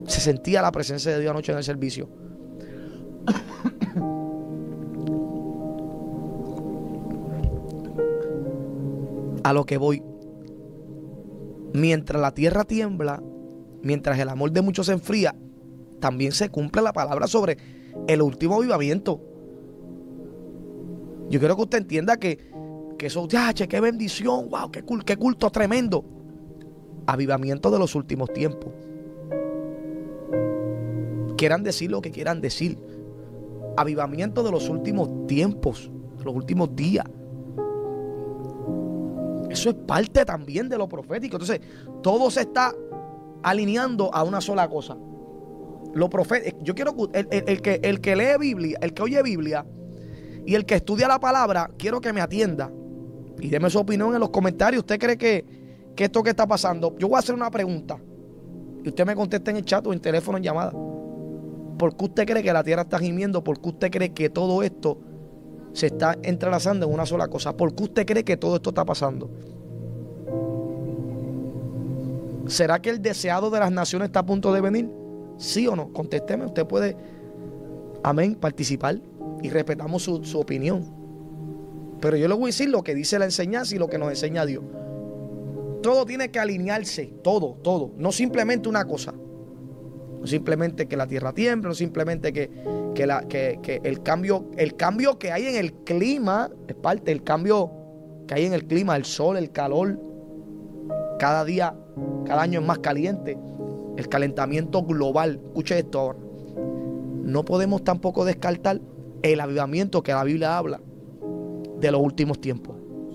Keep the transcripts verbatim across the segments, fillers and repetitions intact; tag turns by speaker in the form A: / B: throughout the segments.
A: Se sentía la presencia de Dios anoche en el servicio. A lo que voy. Mientras la tierra tiembla, mientras el amor de muchos se enfría, también se cumple la palabra sobre el último avivamiento. Yo quiero que usted entienda que, que eso, ya, che, qué bendición, wow, qué, cul, qué culto tremendo. Avivamiento de los últimos tiempos. Quieran decir lo que quieran decir. Avivamiento de los últimos tiempos, de los últimos días. Eso es parte también de lo profético. Entonces, todo se está alineando a una sola cosa. Lo profético. Yo quiero que el, el, el que el que lee Biblia, el que oye Biblia y el que estudia la palabra, quiero que me atienda y deme su opinión en los comentarios. ¿Usted cree que, que esto que está pasando? Yo voy a hacer una pregunta y usted me contesta en el chat o en teléfono, en llamada. ¿Por qué usted cree que la tierra está gimiendo? ¿Por qué usted cree que todo esto se está entrelazando en una sola cosa? ¿Por qué usted cree que todo esto está pasando? ¿Será que el deseado de las naciones está a punto de venir? ¿Sí o no? Contésteme. Usted puede, amén, participar y respetamos su, su opinión. Pero yo le voy a decir lo que dice la enseñanza y lo que nos enseña Dios. Todo tiene que alinearse, todo, todo. No simplemente una cosa. No simplemente que la tierra tiemble, no simplemente que, que, la, que, que el, cambio, el cambio que hay en el clima, es parte del cambio que hay en el clima, el sol, el calor, cada día, cada año es más caliente, el calentamiento global. Escuche esto ahora. No podemos tampoco descartar el avivamiento que la Biblia habla de los últimos tiempos.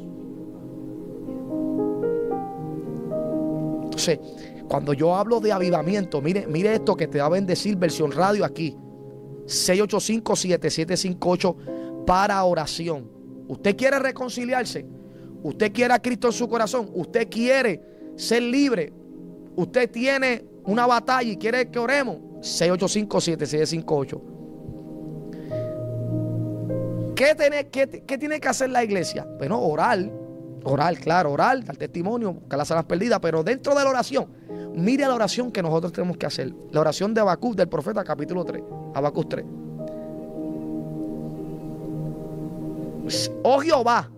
A: Entonces, cuando yo hablo de avivamiento, mire, mire esto que te va a bendecir versión radio aquí. seis ocho cinco, siete siete cinco ocho para oración. Usted quiere reconciliarse. Usted quiere a Cristo en su corazón. Usted quiere ser libre. Usted tiene una batalla y quiere que oremos. seis ocho cinco, siete siete cinco ocho. ¿Qué tiene, qué, ¿Qué tiene que hacer la iglesia? Bueno, orar. Orar, claro, orar, dar testimonio, buscar las almas perdidas. Pero dentro de la oración, mire la oración que nosotros tenemos que hacer. La oración de Habacuc, del profeta, capítulo tres. Habacuc tres. Oh Jehová,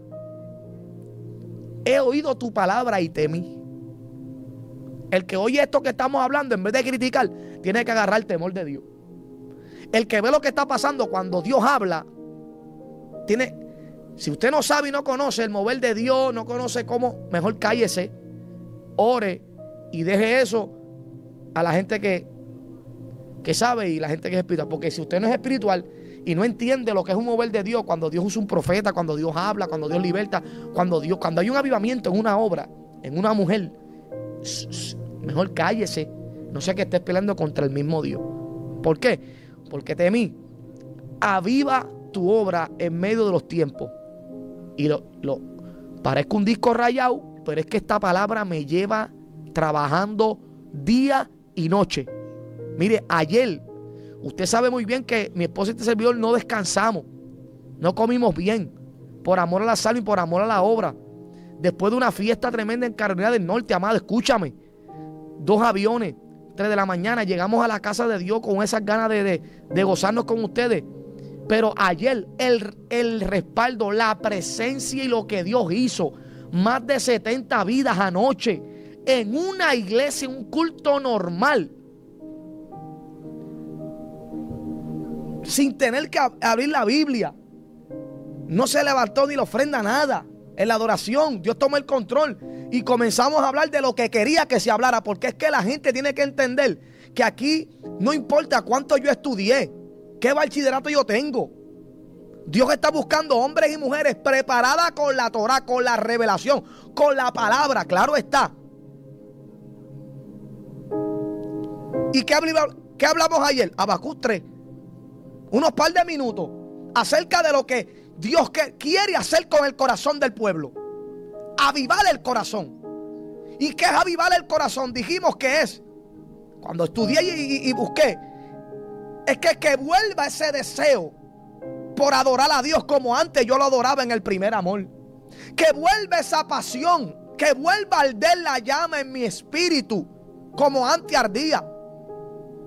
A: he oído tu palabra y temí. El que oye esto que estamos hablando, en vez de criticar, tiene que agarrar el temor de Dios. El que ve lo que está pasando cuando Dios habla, tiene... Si usted no sabe y no conoce el mover de Dios, no conoce cómo, mejor cállese, ore y deje eso a la gente que, que sabe y la gente que es espiritual. Porque si usted no es espiritual y no entiende lo que es un mover de Dios, cuando Dios usa un profeta, cuando Dios habla, cuando Dios liberta, cuando Dios, cuando hay un avivamiento en una obra, en una mujer, mejor cállese. No sea que estés peleando contra el mismo Dios. ¿Por qué? Porque temí. Aviva tu obra en medio de los tiempos. Y lo, lo parezco un disco rayado, pero es que esta palabra me lleva trabajando día y noche. Mire, ayer, usted sabe muy bien que mi esposa y este servidor no descansamos, no comimos bien, por amor a la salva y por amor a la obra. Después de una fiesta tremenda en Carolina del Norte, amado, escúchame, dos aviones, tres de la mañana, llegamos a la casa de Dios con esas ganas de, de, de gozarnos con ustedes. Pero ayer el, el respaldo, la presencia y lo que Dios hizo, más de setenta vidas anoche en una iglesia, un culto normal, sin tener que abrir la Biblia. No se levantó ni la ofrenda, nada. En la adoración, Dios tomó el control y comenzamos a hablar de lo que quería que se hablara, porque es que la gente tiene que entender que aquí no importa cuánto yo estudié, qué bachillerato yo tengo. Dios está buscando hombres y mujeres preparadas con la Torah, con la revelación, con la palabra, claro está. ¿Y qué hablamos, qué hablamos ayer? Habacuc tres. Unos par de minutos acerca de lo que Dios quiere hacer con el corazón del pueblo. Avivar el corazón. ¿Y qué es avivar el corazón? Dijimos que es, cuando estudié y, y, y busqué, es que, que vuelva ese deseo por adorar a Dios como antes yo lo adoraba en el primer amor. Que vuelva esa pasión, que vuelva a arder la llama en mi espíritu como antes ardía.